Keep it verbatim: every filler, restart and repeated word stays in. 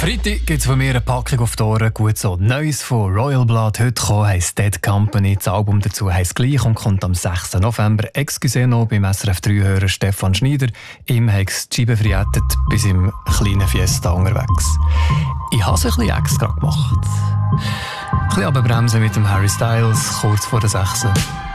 Freitag gibt es von mir eine Packung auf die Ohren. Gut so. Neues von Royal Blood. Heute kommen heisst Dead Company. Das Album dazu heisst gleich und kommt am sechsten November. Excusez noch beim S R F drei Hörer Stefan Schneider. Ihm hat es die Scheibe verjettet, bis im kleinen Fiesta unterwegs. Ich habe es ein bisschen extra gemacht. Ein bisschen runterbremsen mit dem Harry Styles, kurz vor der sechsten